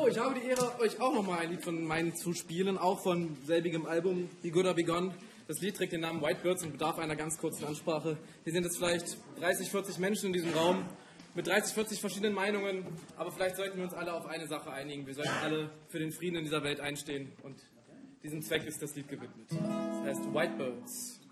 So, ich habe die Ehre, euch auch nochmal ein Lied von meinen zu spielen, auch von selbigem Album, Be Good or Be Gone. Das Lied trägt den Namen Whitebirds und bedarf einer ganz kurzen Ansprache. Hier sind jetzt vielleicht 30, 40 Menschen in diesem Raum mit 30, 40 verschiedenen Meinungen, aber vielleicht sollten wir uns alle auf eine Sache einigen. Wir sollten alle für den Frieden in dieser Welt einstehen und diesem Zweck ist das Lied gewidmet. Das heißt Whitebirds.